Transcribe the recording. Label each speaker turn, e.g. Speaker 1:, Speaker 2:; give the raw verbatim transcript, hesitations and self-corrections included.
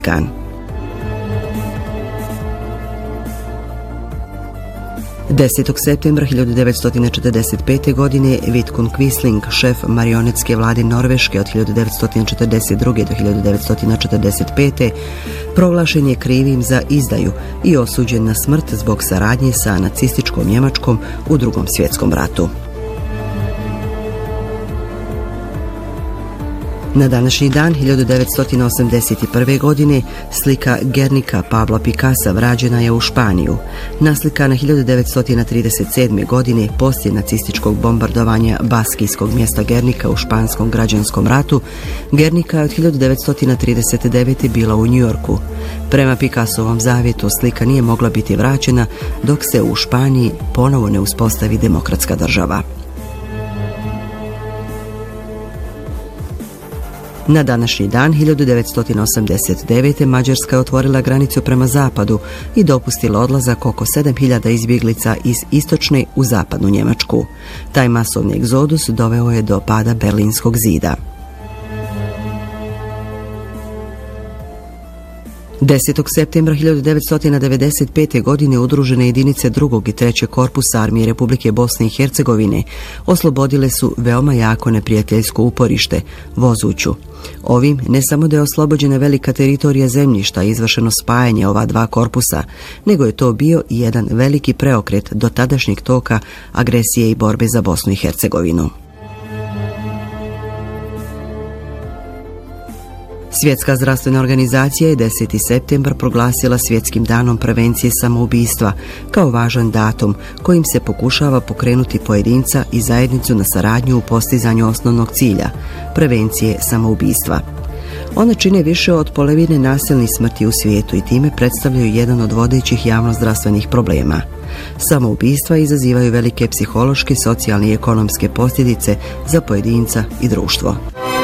Speaker 1: Kan. desetog septembra hiljadu devetsto četrdeset pete. godine Vidkun Quisling, šef marionetske vlade Norveške od hiljadu devetsto četrdeset druge. do hiljadu devetsto četrdeset pete. proglašen je krivim za izdaju i osuđen na smrt zbog saradnje sa nacističkom Njemačkom u Drugom svjetskom ratu. Na današnji dan hiljadu devetsto osamdeset prve. godine slika Gernika Pabla Picassa vraćena je u Španiju. Naslikana hiljadu devetsto trideset sedme. godine poslije nacističkog bombardovanja baskijskog mjesta Gernika u španskom građanskom ratu, Gernika je od hiljadu devetsto trideset devete. bila u Njujorku. Prema Picassovom zavjetu slika nije mogla biti vraćena dok se u Španiji ponovo ne uspostavi demokratska država. Na današnji dan hiljadu devetsto osamdeset devete. Mađarska je otvorila granicu prema zapadu i dopustila odlazak oko sedam hiljada izbjeglica iz istočne u zapadnu Njemačku. Taj masovni egzodus doveo je do pada Berlinskog zida. desetog septembra hiljadu devetsto devedeset pete. godine udružene jedinice drugog i trećeg korpusa Armije Republike Bosne i Hercegovine oslobodile su veoma jako neprijateljsko uporište, Vozuću. Ovim ne samo da je oslobođena velika teritorija zemljišta i izvršeno spajanje ova dva korpusa, nego je to bio i jedan veliki preokret do tadašnjeg toka agresije i borbe za Bosnu i Hercegovinu. Svjetska zdravstvena organizacija je deseti septembar proglasila svjetskim danom prevencije samoubistva kao važan datum kojim se pokušava pokrenuti pojedinca i zajednicu na saradnju u postizanju osnovnog cilja, prevencije samoubistva. One čine više od polovine nasilnih smrti u svijetu i time predstavljaju jedan od vodećih javnozdravstvenih problema. Samoubistva izazivaju velike psihološke, socijalne i ekonomske posljedice za pojedinca i društvo.